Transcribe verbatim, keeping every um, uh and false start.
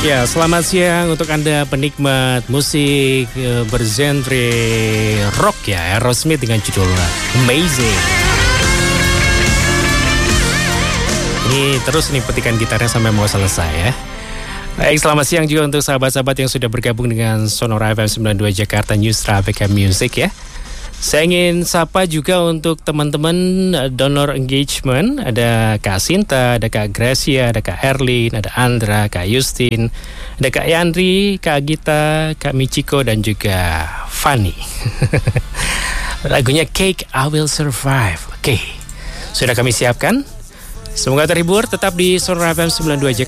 Ya, selamat siang untuk Anda penikmat musik uh, bergenre rock ya, Aerosmith dengan judul Amazing. Ini terus nih petikan gitarnya sampai mau selesai ya. Baik, selamat siang juga untuk sahabat-sahabat yang sudah bergabung dengan Sonora F M sembilan puluh dua Jakarta News Traffic and Music ya. Saya ingin sapa juga untuk teman-teman donor engagement. Ada Kak Sinta, ada Kak Gracia, ada Kak Erlin, ada Andra, Kak Justin, ada Kak Yandri, Kak Gita, Kak Michiko, dan juga Fanny. Lagunya Cake, I Will Survive. Oke, sudah kami siapkan. Semoga terhibur, tetap di Sonora F M sembilan puluh dua Jakarta.